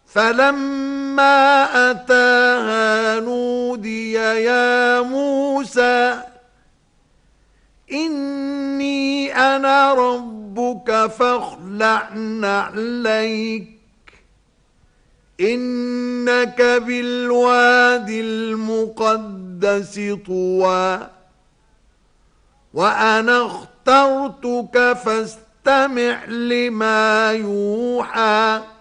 فلما أتاها نودي يا موسى إني أنا ربك فاخلع نعليك إنك بالواد المقدس طوى وأنا اخترتك فاستمع لما يوحى